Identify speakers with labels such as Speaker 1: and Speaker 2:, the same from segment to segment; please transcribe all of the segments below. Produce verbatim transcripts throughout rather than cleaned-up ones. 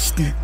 Speaker 1: Nachrichten.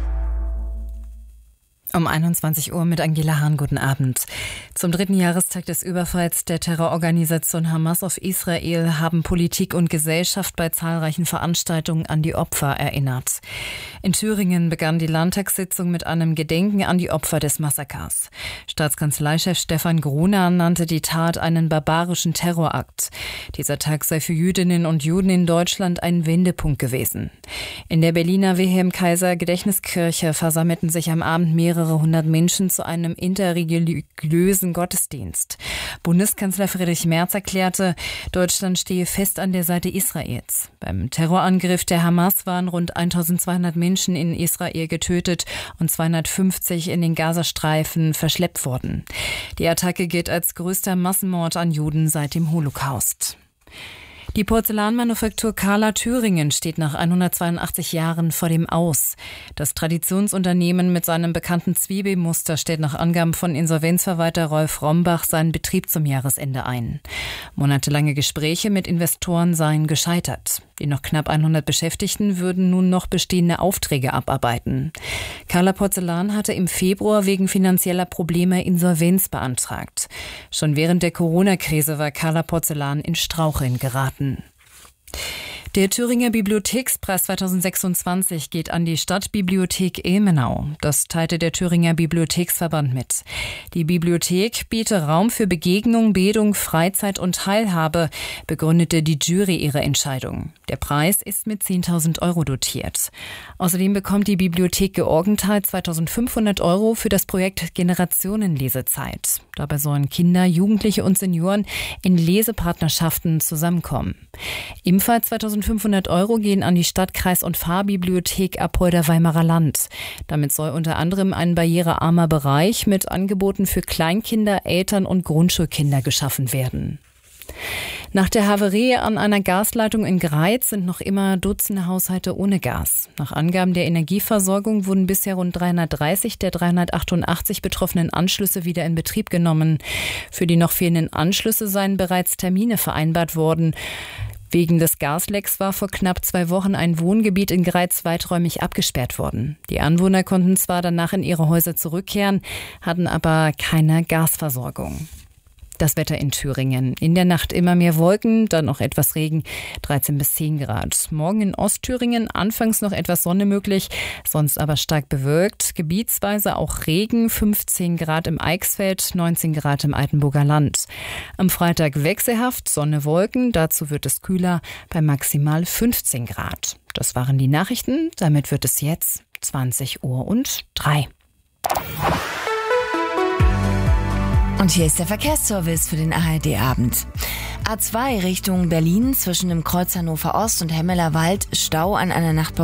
Speaker 1: Um einundzwanzig Uhr mit Angela Hahn. Guten Abend. Zum dritten Jahrestag des Überfalls der Terrororganisation Hamas auf Israel haben Politik und Gesellschaft bei zahlreichen Veranstaltungen an die Opfer erinnert. In Thüringen begann die Landtagssitzung mit einem Gedenken an die Opfer des Massakers. Staatskanzleichef Stefan Gruner nannte die Tat einen barbarischen Terrorakt. Dieser Tag sei für Jüdinnen und Juden in Deutschland ein Wendepunkt gewesen. In der Berliner Wilhelm-Kaiser-Gedächtniskirche versammelten sich am Abend mehrere Mehrere hundert Menschen zu einem interreligiösen Gottesdienst. Bundeskanzler Friedrich Merz erklärte, Deutschland stehe fest an der Seite Israels. Beim Terrorangriff der Hamas waren rund eintausendzweihundert Menschen in Israel getötet und zweihundertfünfzig in den Gazastreifen verschleppt worden. Die Attacke gilt als größter Massenmord an Juden seit dem Holocaust. Die Porzellanmanufaktur Carla Thüringen steht nach hundertzweiundachtzig Jahren vor dem Aus. Das Traditionsunternehmen mit seinem bekannten Zwiebelmuster stellt nach Angaben von Insolvenzverwalter Rolf Rombach seinen Betrieb zum Jahresende ein. Monatelange Gespräche mit Investoren seien gescheitert. Die noch knapp hundert Beschäftigten würden nun noch bestehende Aufträge abarbeiten. Carla Porzellan hatte im Februar wegen finanzieller Probleme Insolvenz beantragt. Schon während der Corona-Krise war Carla Porzellan in Straucheln geraten. Der Thüringer Bibliothekspreis zweitausendsechsundzwanzig geht an die Stadtbibliothek Ilmenau. Das teilte der Thüringer Bibliotheksverband mit. Die Bibliothek biete Raum für Begegnung, Bildung, Freizeit und Teilhabe, begründete die Jury ihre Entscheidung. Der Preis ist mit zehntausend Euro dotiert. Außerdem bekommt die Bibliothek Georgenthal zweitausendfünfhundert Euro für das Projekt Generationenlesezeit. Dabei sollen Kinder, Jugendliche und Senioren in Lesepartnerschaften zusammenkommen. Ebenfalls zweitausendfünfhundert Euro gehen an die Stadtkreis- und Fahrbibliothek Apolda-Weimarer Land. Damit soll unter anderem ein barrierearmer Bereich mit Angeboten für Kleinkinder, Eltern und Grundschulkinder geschaffen werden. Nach der Havarie an einer Gasleitung in Greiz sind noch immer Dutzende Haushalte ohne Gas. Nach Angaben der Energieversorgung wurden bisher rund dreihundertdreißig der dreihundertachtundachtzig betroffenen Anschlüsse wieder in Betrieb genommen. Für die noch fehlenden Anschlüsse seien bereits Termine vereinbart worden. Wegen des Gaslecks war vor knapp zwei Wochen ein Wohngebiet in Greiz weiträumig abgesperrt worden. Die Anwohner konnten zwar danach in ihre Häuser zurückkehren, hatten aber keine Gasversorgung. Das Wetter in Thüringen. In der Nacht immer mehr Wolken, dann noch etwas Regen, dreizehn bis zehn Grad. Morgen in Ostthüringen anfangs noch etwas Sonne möglich, sonst aber stark bewölkt. Gebietsweise auch Regen, fünfzehn Grad im Eichsfeld, neunzehn Grad im Altenburger Land. Am Freitag wechselhaft, Sonne, Wolken, dazu wird es kühler bei maximal fünfzehn Grad. Das waren die Nachrichten, damit wird es jetzt zwanzig Uhr und drei.
Speaker 2: Und hier ist der Verkehrsservice für den A R D-Abend. A zwei Richtung Berlin zwischen dem Kreuz Hannover Ost und Hemmeler Wald, Stau an einer Nachtbau